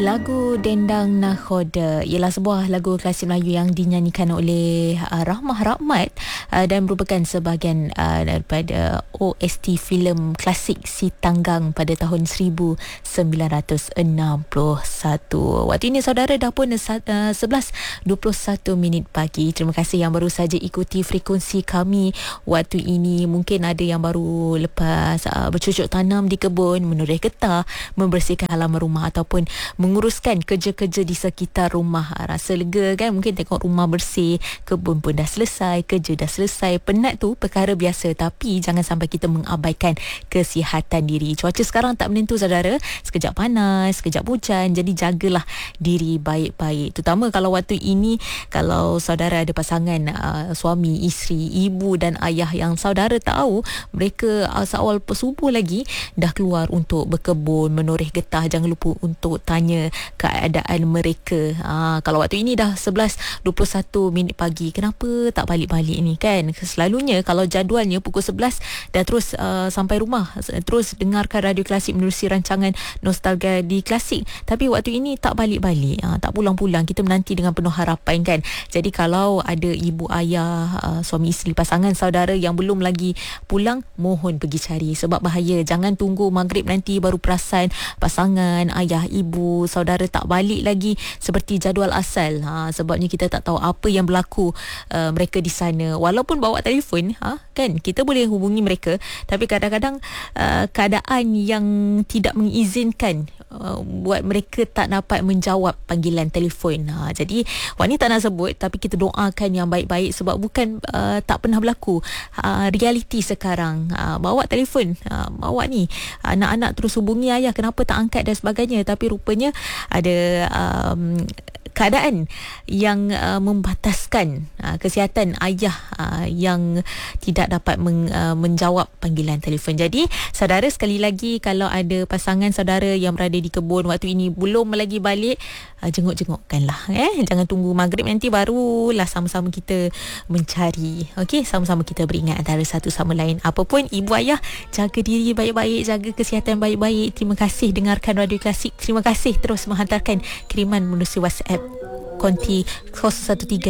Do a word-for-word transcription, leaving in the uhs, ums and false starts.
Lagu Dendang Nakhoda ialah sebuah lagu klasik Melayu yang dinyanyikan oleh uh, Rahmah Rahmat uh, dan merupakan sebahagian uh, daripada O S T filem klasik Si Tanggang pada tahun seribu sembilan ratus enam puluh satu. Waktu ini saudara dah pun uh, sebelas dua puluh satu minit pagi. Terima kasih yang baru saja ikuti frekuensi kami waktu ini. Mungkin ada yang baru lepas uh, bercucuk tanam di kebun, menoreh getah, membersihkan halaman rumah ataupun menguruskan kerja-kerja di sekitar rumah. Rasa lega kan, mungkin tengok rumah bersih, kebun pun dah selesai, kerja dah selesai. Penat tu perkara biasa, tapi jangan sampai kita mengabaikan kesihatan diri. Cuaca sekarang tak menentu saudara, sekejap panas, sekejap hujan, jadi jagalah diri baik-baik. Terutama kalau waktu ini, kalau saudara ada pasangan uh, suami, isteri, ibu dan ayah yang saudara tahu mereka uh, seawal subuh lagi dah keluar untuk berkebun, menoreh getah, jangan lupa untuk tanya keadaan mereka. Ha, kalau waktu ini dah sebelas dua puluh satu minit pagi, kenapa tak balik-balik ni kan? Selalunya kalau jadualnya pukul sebelas dah terus uh, sampai rumah, terus dengarkan radio klasik menerusi rancangan Nostalgia di Klasik. Tapi waktu ini tak balik-balik, ha, tak pulang-pulang. Kita menanti dengan penuh harapan kan. Jadi kalau ada ibu ayah, uh, suami isteri, pasangan saudara yang belum lagi pulang, mohon pergi cari sebab bahaya. Jangan tunggu maghrib nanti baru perasan pasangan, ayah, ibu, saudara tak balik lagi seperti jadual asal. Ha, sebabnya kita tak tahu apa yang berlaku uh, mereka di sana. Walaupun bawa telefon, ha, kan kita boleh hubungi mereka, tapi kadang-kadang uh, keadaan yang tidak mengizinkan uh, buat mereka tak dapat menjawab panggilan telefon. Ha, jadi wanita nak sebut, tapi kita doakan yang baik-baik sebab bukan uh, tak pernah berlaku. Uh, realiti sekarang, uh, bawa telefon, uh, bawa ni anak-anak terus hubungi ayah, kenapa tak angkat dan sebagainya. Tapi rupanya ada um, keadaan yang uh, membataskan uh, kesihatan ayah uh, yang tidak dapat meng, uh, menjawab panggilan telefon. Jadi saudara, sekali lagi, kalau ada pasangan saudara yang berada di kebun waktu ini belum lagi balik, uh, jenguk-jengukkanlah, eh? Jangan tunggu maghrib nanti barulah sama-sama kita mencari. Okey, sama-sama kita beringat antara satu sama lain. Apapun, ibu ayah, jaga diri baik-baik, jaga kesihatan baik-baik. Terima kasih dengarkan Radio Klasik. Terima kasih terus menghantarkan kiriman menerusi WhatsApp konti kosong satu tiga